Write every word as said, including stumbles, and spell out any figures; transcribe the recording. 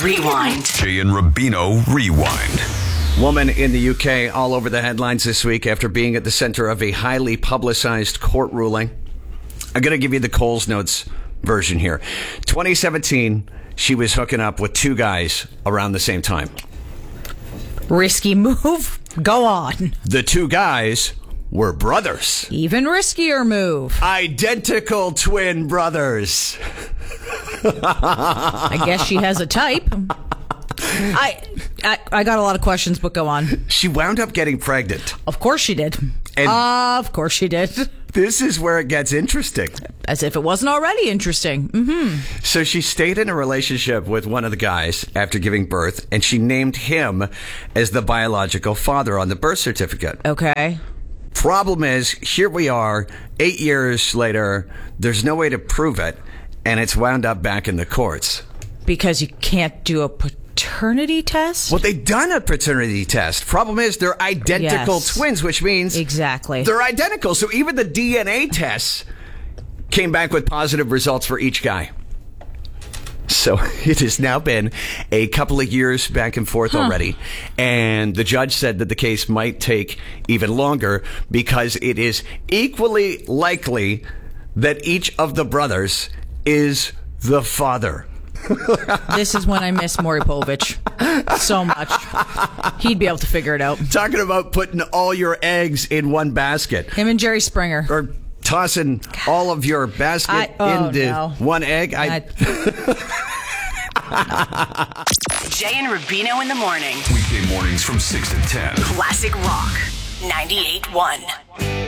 Rewind. Jay and Rubino Rewind. Woman in the U K all over the headlines this week after being at the center of a highly publicized court ruling. I'm going to give you the Coles Notes version here. twenty seventeen, she was hooking up with two guys around the same time. Risky move. Go on. The two guys were brothers. Even riskier move. Identical twin brothers. I guess she has a type. I, I I got a lot of questions, but go on. She wound up getting pregnant. Of course she did. And uh, of course she did. This is where it gets interesting. As if it wasn't already interesting. Mm-hmm. So she stayed in a relationship with one of the guys after giving birth, and she named him as the biological father on the birth certificate. Okay. Problem is, here we are, eight years later, there's no way to prove it, and it's wound up back in the courts. Because you can't do a paternity test? Well, they've done a paternity test. Problem is, they're identical Yes. twins, which means Exactly. they're identical. So even the D N A tests came back with positive results for each guy. So it has now been a couple of years back and forth Huh. already. And the judge said that the case might take even longer because it is equally likely that each of the brothers is the father. This is when I miss Maury Povich so much. He'd be able to figure it out. Talking about putting all your eggs in one basket. Him and Jerry Springer. Or tossing all of your basket I- oh, into no. one egg. I, I- Jay and Rubino in the morning. Weekday mornings from six to ten. Classic Rock ninety-eight point one.